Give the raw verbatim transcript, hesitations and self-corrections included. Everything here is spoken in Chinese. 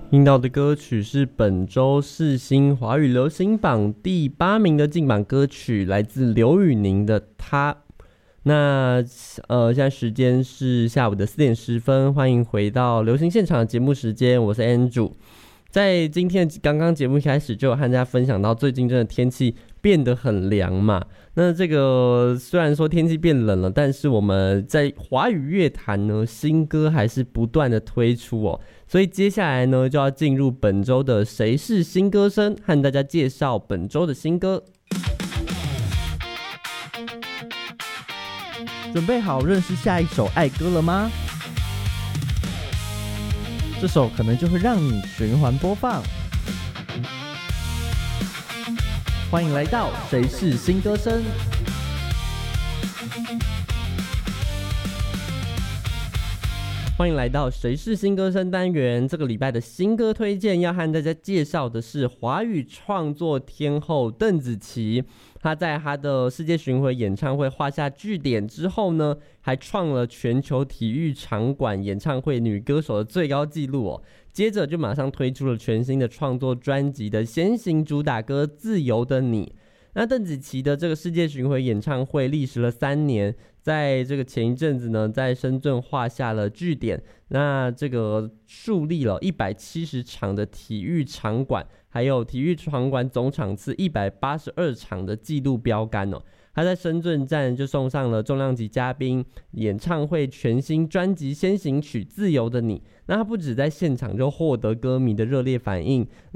听到的歌曲是本周世新华语流行榜第八名的进榜歌曲，来自刘宇宁的《他》。那呃，现在时间是下午的四点十分，欢迎回到流行现场的节目时间，我是 Andrew。在今天刚刚节目一开始就有和大家分享到，最近真的天气变得很凉嘛。那这个虽然说天气变冷了，但是我们在华语乐坛呢，新歌还是不断的推出哦。所以接下来呢，就要进入本周的谁是新歌声，和大家介绍本周的新歌。 准备好认识下一首爱歌了吗？这首可能就会让你循环播放。欢迎来到谁是新歌声。 欢迎来到谁是新歌声单元。这个礼拜的新歌推荐要和大家介绍的是华语创作天后邓紫棋。她在她的世界巡回演唱会画下句点之后呢，还创了全球体育场馆演唱会女歌手的最高纪录哦。接着就马上推出了全新的创作专辑的先行主打歌《自由的你》。那邓紫棋的这个世界巡回演唱会历时了三年，在这个前一阵子呢，在深圳画下了句点。那这个树立了一百七十场的体育场馆，还有体育场馆总场次一百八十二场的纪录标杆哦。他在深圳站就送上了重量级嘉宾，演唱会全新专辑先行曲《自由的你》。那他不止在现场就获得歌迷的热烈反应，